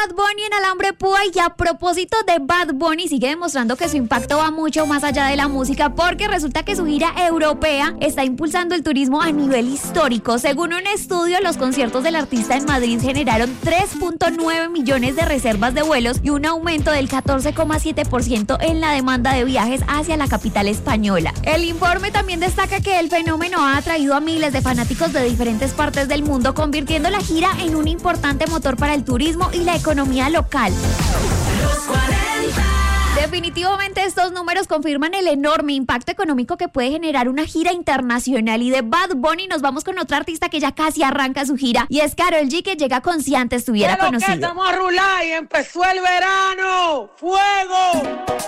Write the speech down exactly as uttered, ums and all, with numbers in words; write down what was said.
Bad Bunny en Alambre Púa. Y a propósito de Bad Bunny, sigue demostrando que su impacto va mucho más allá de la música, porque resulta que su gira europea está impulsando el turismo a nivel histórico. Según un estudio, los conciertos del artista en Madrid generaron tres punto nueve millones de reservas de vuelos y un aumento del catorce coma siete por ciento en la demanda de viajes hacia la capital española. El informe también destaca que el fenómeno ha atraído a miles de fanáticos de diferentes partes del mundo, convirtiendo la gira en un importante motor para el turismo y la economía local. Los cuarenta. Definitivamente estos números confirman el enorme impacto económico que puede generar una gira internacional. Y de Bad Bunny nos vamos con otra artista que ya casi arranca su gira, y es Karol G, que llega con Si Antes Tuviera Pero Conocido. que estamos a rular y empezó el verano. ¡Fuego!